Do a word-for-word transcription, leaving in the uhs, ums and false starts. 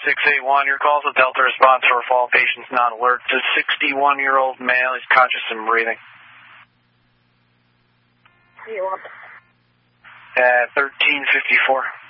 six eight one, your call's a Delta response for fall patients not alert. To sixty-one-year-old male, he's conscious and breathing. What do you want? Uh, thirteen fifty-four.